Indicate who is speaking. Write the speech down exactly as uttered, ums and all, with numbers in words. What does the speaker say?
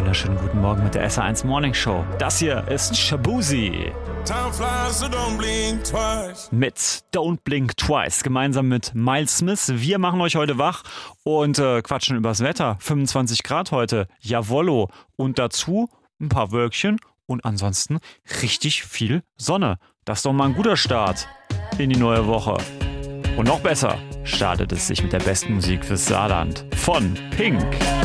Speaker 1: wunderschönen guten Morgen mit der S R eins Morning Show. Das hier ist Shaboozey mit Don't Blink Twice, gemeinsam mit Miles Smith. Wir machen euch heute wach und äh, quatschen übers Wetter. fünfundzwanzig Grad heute, jawollo. Und dazu ein paar Wölkchen und ansonsten richtig viel Sonne. Das ist doch mal ein guter Start in die neue Woche. Und noch besser startet es sich mit der besten Musik fürs Saarland von Pink.